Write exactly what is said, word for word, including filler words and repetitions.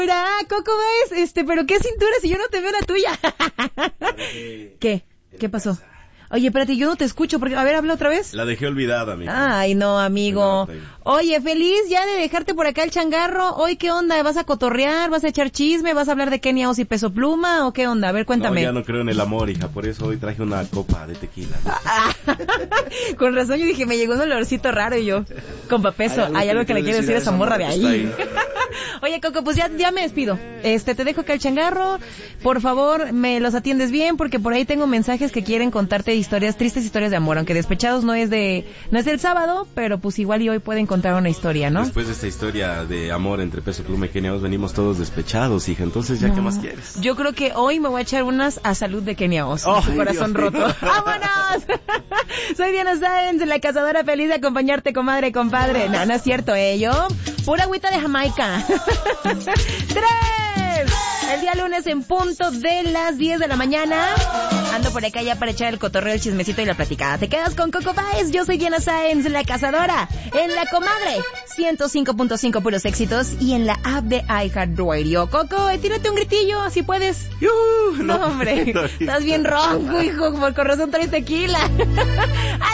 Mira, Coco Báez, este, pero qué cintura si yo no te veo la tuya. ¿Qué? ¿Qué pasó? Oye, espérate, yo no te escucho, porque, a ver, habla otra vez. La dejé olvidada, amigo. Ay, no, amigo. Oye, feliz ya de dejarte por acá el changarro. Hoy, ¿qué onda? ¿Vas a cotorrear? ¿Vas a echar chisme? ¿Vas a hablar de Kenia Os y Peso Pluma? ¿O qué onda? A ver, cuéntame. No, ya no creo en el amor, hija, por eso hoy traje una copa de tequila. Con razón yo dije, me llegó un olorcito raro y yo, compa Peso, hay algo que le quiere decir a esa morra de ahí. Oye, Coco, pues ya, ya me despido. Este, te dejo acá el changarro. Por favor, me los atiendes bien, porque por ahí tengo mensajes que quieren contarte historias, tristes historias de amor, aunque Despechados no es de, no es del sábado, pero pues igual y hoy pueden contar una historia, ¿no? Después de esta historia de amor entre Peso Pluma y Kenia Os, venimos todos despechados, hija, entonces ya, no. ¿Qué más quieres? Yo creo que hoy me voy a echar unas a salud de Kenia Os, oh, su corazón Dios roto. ¡Vámonos! Soy Diana Sáenz, la cazadora feliz de acompañarte, comadre y compadre. No, no es cierto, ¿eh? Yo, pura agüita de Jamaica. ¡Tres! El día lunes en punto de las diez de la mañana. Ando por acá ya para echar el cotorreo, el chismecito y la platicada. Te quedas con Coco Báez. Yo soy Diana Sáenz, la cazadora. En La Comadre, ciento cinco punto cinco puros éxitos. Y en la app de iHeartRadio. Coco, tírate un gritillo, si puedes. Uh, no, no, hombre. Estás bien ronco, hijo. Por razón traes tequila.